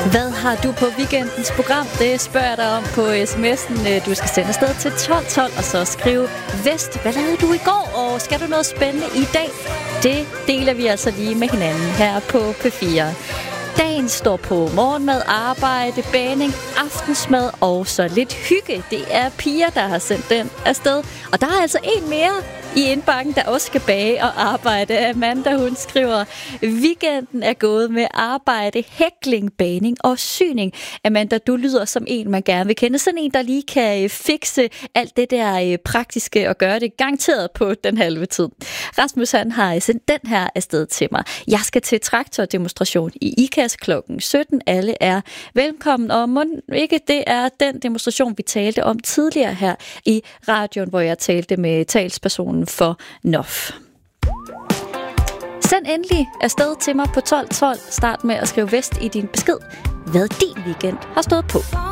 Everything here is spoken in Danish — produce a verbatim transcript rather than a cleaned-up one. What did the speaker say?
Hvad har du på weekendens program? Det spørger jeg dig om på sms'en. Du skal sende afsted til tolv tolv og så skrive Vest. Hvad lavede du i går? Og skal du noget spændende i dag? Det deler vi altså lige med hinanden her på P fire. Dagen står på morgenmad, arbejde, bagning, aftensmad og så lidt hygge. Det er Pia, der har sendt den afsted. Og der er altså en mere i indbakken, der også skal bage og arbejde. Amanda, hun skriver, weekenden er gået med arbejde, hækling, bagning og syning. Amanda, du lyder som en, man gerne vil kende. Sådan en, der lige kan fikse alt det der praktiske og gøre det garanteret på den halve tid. Rasmus, han har sendt den her afsted til mig. Jeg skal til traktordemonstration i IKAST klokken sytten. Alle er velkommen, og må ikke det er den demonstration, vi talte om tidligere her i radioen, hvor jeg talte med talspersonen for N O F. Send endelig afsted til mig på tolv tolv. Start med at skrive Vest i din besked, hvad din weekend har stået på.